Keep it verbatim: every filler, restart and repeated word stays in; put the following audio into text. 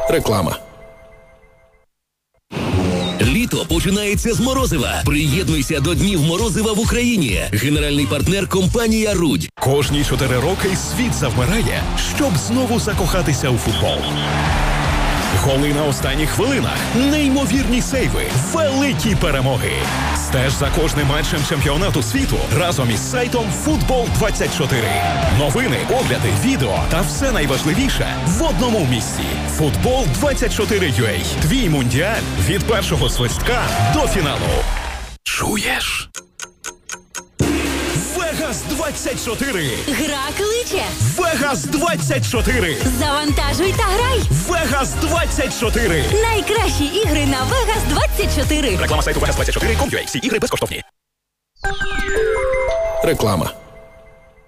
Реклама. Літо починається з морозива. Приєднуйся до Днів морозива в Україні. Генеральний партнер – компанія «Рудь». Кожні чотири роки світ завмирає, щоб знову закохатися у футбол. Голи на останніх хвилинах, неймовірні сейви, великі перемоги. Стеж за кожним матчем чемпіонату світу разом із сайтом Футбол двадцять чотири. Новини, огляди, відео та все найважливіше в одному місці. Футбол двадцять чотири ю а. Твій мундіаль від першого свистка до фіналу. Чуєш? Вегас двадцять чотири. Гра кличе. Вегас двадцять чотири. Завантажуй та грай. Вегас двадцять чотири. Найкращі ігри на Вегас двадцять чотири. Реклама сайту вегас двадцять чотири крапка ком крапка ю а. Всі ігри безкоштовні. Реклама.